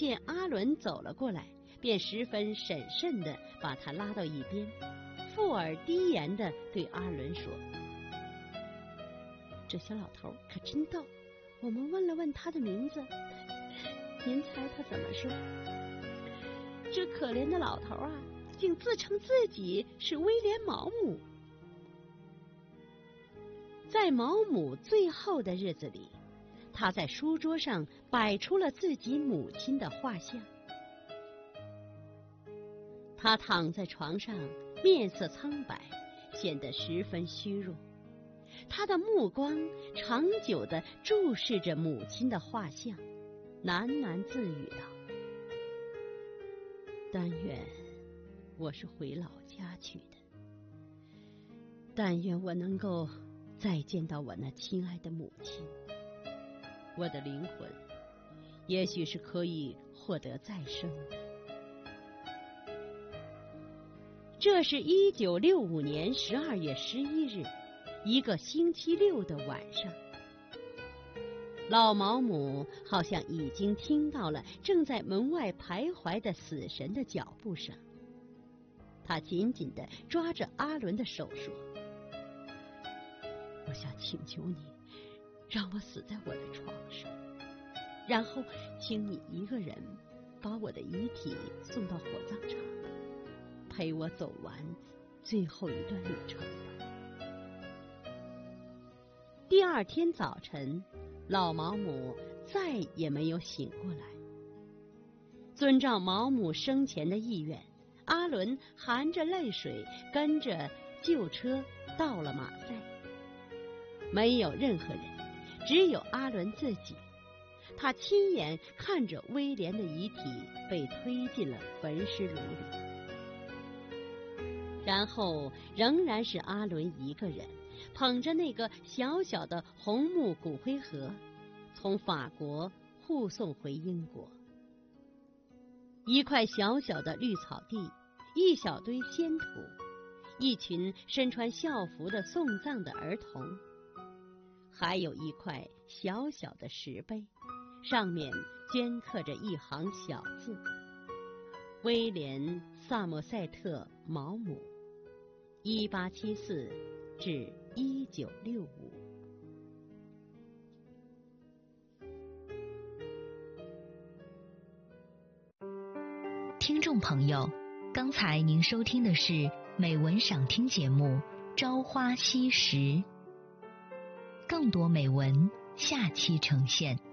见阿伦走了过来，便十分审慎地把他拉到一边，附耳低言地对阿伦说：“这小老头可真逗，我们问了问他的名字，您猜他怎么说？这可怜的老头啊，竟自称自己是威廉·毛姆。”在毛姆最后的日子里，他在书桌上摆出了自己母亲的画像。他躺在床上，面色苍白，显得十分虚弱。他的目光长久地注视着母亲的画像，喃喃自语道：“但愿我是回老家去的，但愿我能够再见到我那亲爱的母亲，我的灵魂也许是可以获得再生的。”这是1965年12月11日，一个星期六的晚上。老毛姆好像已经听到了正在门外徘徊的死神的脚步声，他紧紧地抓着阿伦的手说：“我想请求你，让我死在我的床上，然后请你一个人把我的遗体送到火葬场，陪我走完最后一段旅程吧。”第二天早晨，老毛姆再也没有醒过来。遵照毛姆生前的意愿，阿伦含着泪水跟着旧车到了马赛。没有任何人，只有阿伦自己。他亲眼看着威廉的遗体被推进了焚尸炉里，然后仍然是阿伦一个人捧着那个小小的红木骨灰盒，从法国护送回英国。一块小小的绿草地，一小堆仙土，一群身穿校服的送葬的儿童，还有一块小小的石碑，上面镌刻着一行小字：威廉·萨默塞特·毛姆，1874至1965。 听众朋友，刚才您收听的是美文赏听节目《朝花夕拾》，更多美文下期呈现。